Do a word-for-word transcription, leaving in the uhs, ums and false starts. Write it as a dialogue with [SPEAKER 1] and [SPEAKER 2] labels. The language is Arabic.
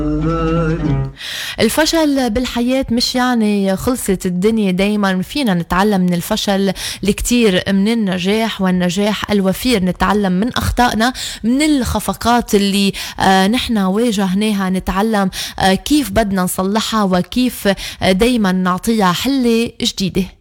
[SPEAKER 1] الفشل بالحياة مش يعني خلصت الدنيا، دايما فينا نتعلم من الفشل الكتير من النجاح، والنجاح الوفير نتعلم من أخطائنا، من الخفقات اللي آه نحن واجهناها نتعلم آه كيف بدنا نصلحها، وكيف آه دايما نعطيها حلة جديدة.